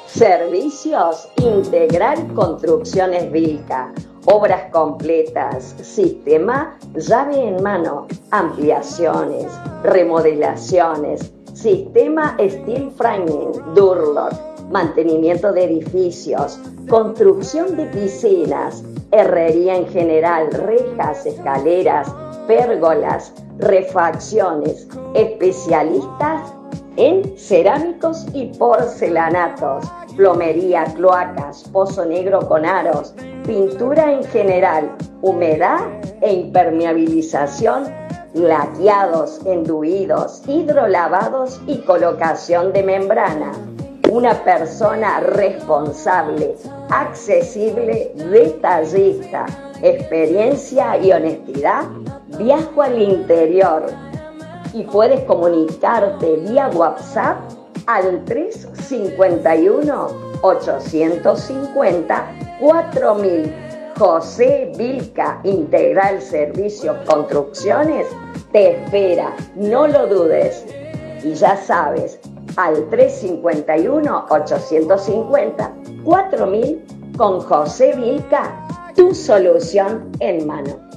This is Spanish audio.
Servicios Integral Construcciones Vilca. Obras completas, sistema llave en mano, ampliaciones, remodelaciones, sistema steel framing, Durlock, mantenimiento de edificios, construcción de piscinas, herrería en general, rejas, escaleras, pérgolas, refacciones, especialistas en cerámicos y porcelanatos, plomería, cloacas, pozo negro con aros, pintura en general, humedad e impermeabilización, laqueados, enduidos, hidrolavados y colocación de membrana. Una persona responsable, accesible, detallista, experiencia y honestidad. Viajo al interior y puedes comunicarte vía WhatsApp al 351-850-4000. José Vilca Integral Servicios Construcciones te espera, no lo dudes. Y ya sabes, al 351-850-4000 con José Vilca, tu solución en mano.